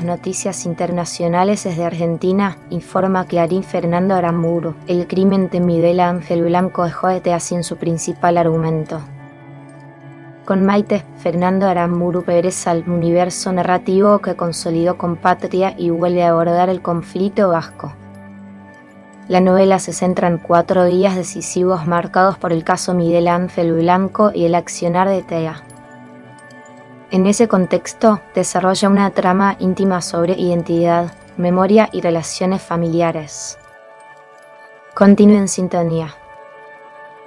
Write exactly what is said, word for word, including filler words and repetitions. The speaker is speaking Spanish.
noticias internacionales desde Argentina, informa Clarín Fernando Aramburu. El crimen de Miguel Ángel Blanco dejó de T E A sin su principal argumento. Con Maite, Fernando Aramburu regresa al universo narrativo que consolidó con Patria y vuelve a abordar el conflicto vasco. La novela se centra en cuatro días decisivos marcados por el caso Miguel Ángel Blanco y el accionar de T E A. En ese contexto, desarrolla una trama íntima sobre identidad, memoria y relaciones familiares. Continúe en sintonía.